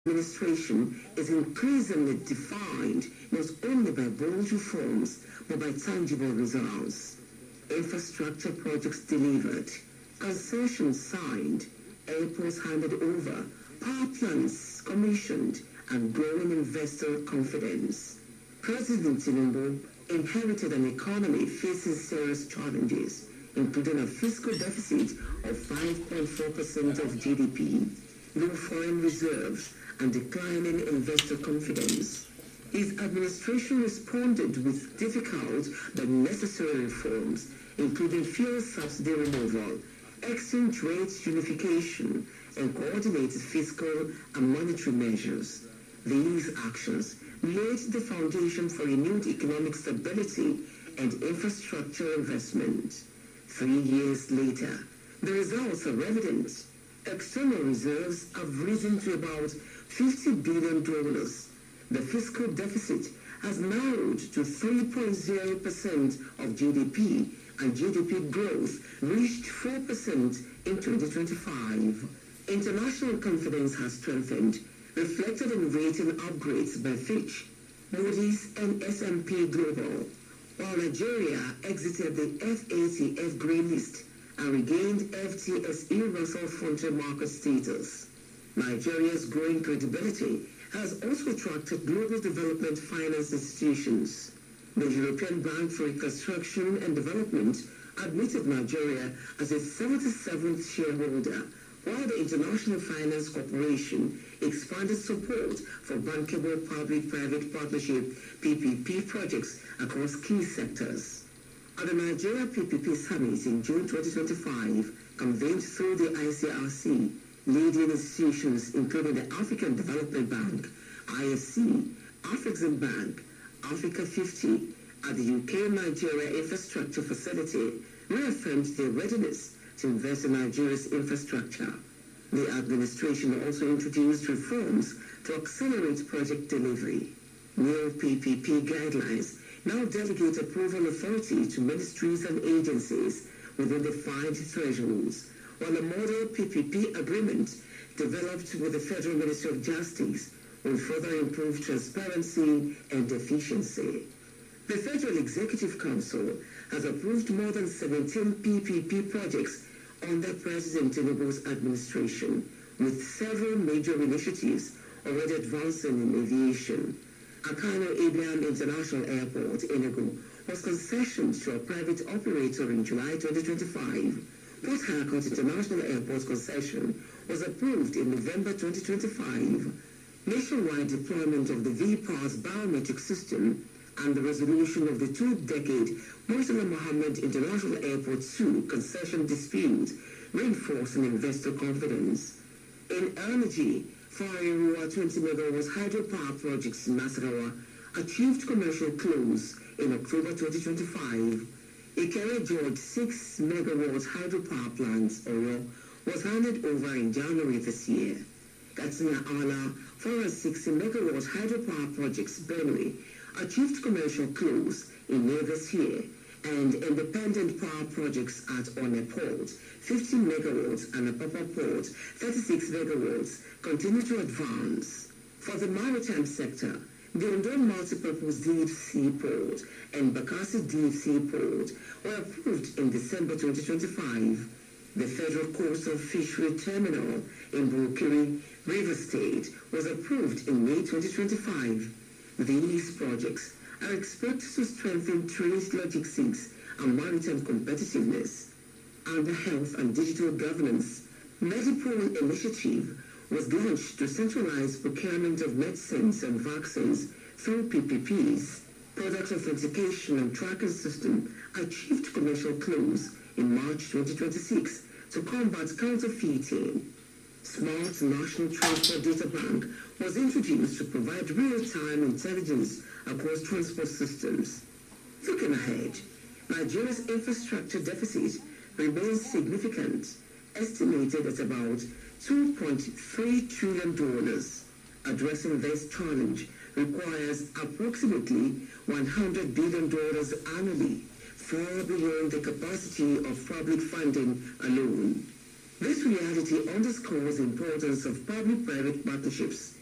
administration is increasingly defined not only by bold reforms but by tangible results. Infrastructure projects delivered, concessions signed, airports handed over, power plants commissioned, and growing investor confidence. President Tinubu inherited an economy facing serious challenges, including a fiscal deficit of 5.4% of GDP, low foreign reserves, and declining investor confidence. His administration responded with difficult but necessary reforms, including fuel subsidy removal, exchange rate unification, and coordinated fiscal and monetary measures. These actions laid the foundation for renewed economic stability and infrastructure investment. 3 years later, the results are evident. External reserves have risen to about $50 billion. The fiscal deficit has narrowed to 3.0% of GDP, and GDP growth reached 4% in 2025. International confidence has strengthened, reflected in rating upgrades by Fitch, Moody's, and S&P Global, while Nigeria exited the FATF grey list and regained FTSE Russell Frontier Market status. Nigeria's growing credibility has also attracted global development finance institutions. The European Bank for Reconstruction and Development admitted Nigeria as its 77th shareholder, while the International Finance Corporation expanded support for bankable public-private partnership PPP projects across key sectors. At the Nigeria PPP Summit in June 2025, convened through the ICRC, leading institutions including the African Development Bank, IFC, Afrexim Bank, Africa 50, and the UK-Nigeria Infrastructure Facility reaffirmed their readiness to invest in Nigeria's infrastructure. The administration also introduced reforms to accelerate project delivery. New PPP guidelines now delegate approval authority to ministries and agencies within defined thresholds, while a model PPP agreement developed with the Federal Ministry of Justice will further improve transparency and efficiency. The Federal Executive Council has approved more than 17 PPP projects under President Tinubu's administration, with several major initiatives already advancing in aviation. Akano Abraham International Airport, Enugu, was concessioned to a private operator in July 2025. Port Harcourt International Airport concession was approved in November 2025. Nationwide deployment of the VPAS biometric system and the resolution of the two-decade Murtala Mohammed International Airport 2 concession dispute reinforcing investor confidence. In energy, Fairua 20 megawatts hydropower projects in Nasarawa achieved commercial close in October 2025. Ikere George 6 megawatts hydropower plant, Oyo, was handed over in January this year. Katsina Ala 460 megawatts hydropower projects, Benue, achieved commercial close in May this year, and independent power projects at Oneport, 50 megawatts, and Apapa Port, 36 megawatts, continue to advance. For the maritime sector, the Ondo Multipurpose Deep Sea Port and Bakassi Deep Sea Port were approved in December 2025. The Federal Coastal Fishery Terminal in Burkiri, River State, was approved in May 2025. These projects are expected to strengthen trade logistics and maritime competitiveness. Under health and digital governance, Medipol initiative was launched to centralize procurement of medicines and vaccines through PPPs. Product authentication and tracking system achieved commercial close in March 2026 to combat counterfeiting. Smart National Transport Data Bank was introduced to provide real-time intelligence across transport systems. Looking ahead, Nigeria's infrastructure deficit remains significant, estimated at about $2.3 trillion. Addressing this challenge requires approximately $100 billion annually, far beyond the capacity of public funding alone. This reality underscores the importance of public-private partnerships